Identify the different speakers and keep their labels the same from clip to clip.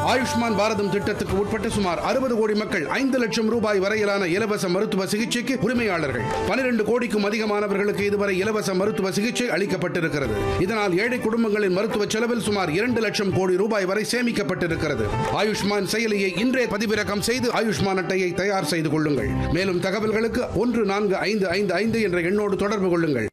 Speaker 1: ஆயுஷ்மான் பாரதம் திட்டத்துக்கு உட்பட்ட சுமார் 60 கோடி மக்கள் 5 லட்சம் ரூபாய் வரையிலான இலவச மருத்துவ சிகிச்சைக்கு உரிமையாளர்கள். 12 கோடிக்கும் அதிகமானவர்களுக்கு இதுவரை இலவச மருத்துவ சிகிச்சை அளிக்கப்பட்டிருக்கிறது. இதனால் ஏழை குடும்பங்களின் மருத்துவ செலவில் சுமார் 2 லட்சம் கோடி ரூபாய் வரை சேமிக்கப்பட்டிருக்கிறது. ஆயுஷ்மான் செயலியை இன்றே பதிவிறக்கம் செய்து ஆயுஷ்மான் அட்டையை தயார் செய்து கொள்ளுங்கள். மேலும் தகவல்களுக்கு 14555 என்ற எண்ணோடு தொடர்பு கொள்ளுங்கள்.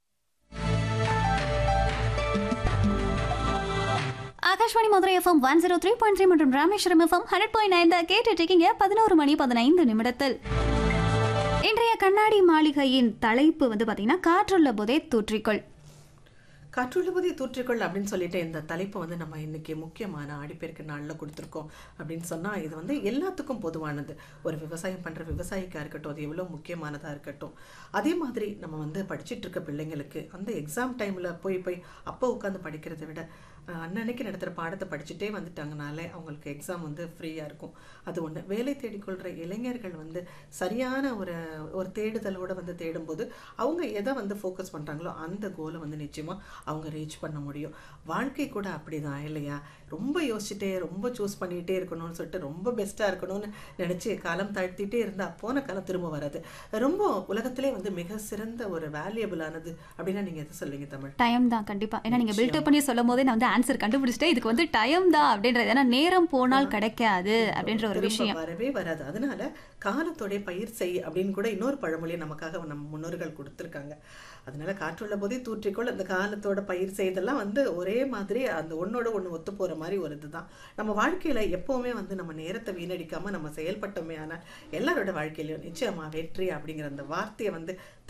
Speaker 2: ஆகாஷ்வாணி மதுரை எஃப்எம் 103.3 மற்றும் ராமேஸ்வரம் எஃப்எம் 100.9 கேட்டுட்டு இருக்கீங்க. 11:15 இன்றைய கண்ணாடி மாளிகையின் தலைப்பு வந்து பாத்தீங்கன்னா காற்றுள்ள போதே தூற்றிக்கொள்.
Speaker 3: காற்றுள்ளபதி தூற்றிக்கொள் அப்படின்னு சொல்லிட்டு இந்த தலைப்பை வந்து நம்ம இன்னைக்கு முக்கியமான ஆடிப்பெருக்கு நாளில் கொடுத்துருக்கோம் அப்படின்னு சொன்னால் இது வந்து எல்லாத்துக்கும் பொதுவானது. ஒரு விவசாயம் பண்ணுற விவசாயிக்காக இருக்கட்டும், அது எவ்வளோ முக்கியமானதாக இருக்கட்டும். அதே மாதிரி நம்ம வந்து படிச்சுட்டு இருக்க பிள்ளைங்களுக்கு அந்த எக்ஸாம் டைமில் போய் அப்போ உட்காந்து படிக்கிறத விட அன்னன்னைக்கு நடத்துகிற பாடத்தை படிச்சுட்டே வந்துட்டாங்கனாலே அவங்களுக்கு எக்ஸாம் வந்து ஃப்ரீயாக இருக்கும். அது ஒன்று. வேலை தேடிக்கொள்கிற இளைஞர்கள் வந்து சரியான ஒரு தேடுதலோடு வந்து தேடும்போது அவங்க எதை வந்து ஃபோக்கஸ் பண்ணுறாங்களோ அந்த கோலை வந்து நிச்சயமாக அவங்க ரீச் பண்ண முடியும். வாழ்க்கை கூட அப்படிதான் இல்லையா? ரொம்ப யோசிச்சுட்டே ரொம்ப சூஸ் பண்ணிகிட்டே இருக்கணும்னு சொல்லிட்டு ரொம்ப பெஸ்ட்டாக இருக்கணும்னு நினச்சி காலம் தாழ்த்திட்டே இருந்தால் போன காலம் திரும்ப வராது. ரொம்ப உலகத்திலே வந்து மிக சிறந்த ஒரு வேல்யூபிளானது அப்படின்னா நீங்கள் எதை சொல்லுவீங்க தமிழ்?
Speaker 2: டைம் தான் கண்டிப்பாக. ஏன்னா நீங்கள் பில்டப் பண்ணி சொல்லும் போதே நான் வந்து ஆன்சர் கண்டுபிடிச்சிட்டேன். இதுக்கு வந்து டைம் தான் அப்படின்றது. ஏன்னா நேரம் போனால் கிடைக்காது அப்படின்ற ஒரு விஷயம்
Speaker 3: வரவே வராது. அதனால காலத்தோடைய பயிர் செய் அப்படின்னு கூட இன்னொரு பழமொழியை நமக்காக நம்ம முன்னோர்கள் கொடுத்துருக்காங்க. அதனால காற்றுள்ள போதே தூற்றிக்கொள். அந்த காலத்தோட பயிர் செய்தெல்லாம் வந்து ஒரே மாதிரி அந்த ஒன்னோட ஒன்று ஒத்து போகிற மாதிரி ஒரு இதுதான். நம்ம வாழ்க்கையில் எப்போவுமே வந்து நம்ம நேரத்தை வீணடிக்காமல் நம்ம செயல்பட்டோமே ஆனால் எல்லாரோட வாழ்க்கையிலையும் நிச்சயமாக வெற்றி அப்படிங்கிற அந்த வார்த்தையை வந்து